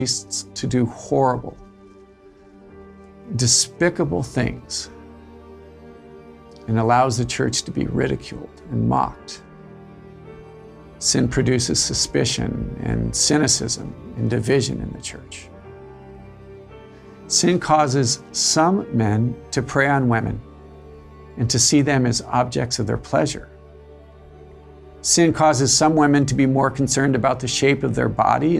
priests to do horrible, despicable things and allows the church to be ridiculed and mocked. Sin produces suspicion and cynicism and division in the church. Sin causes some men to prey on women and to see them as objects of their pleasure. Sin causes some women to be more concerned about the shape of their body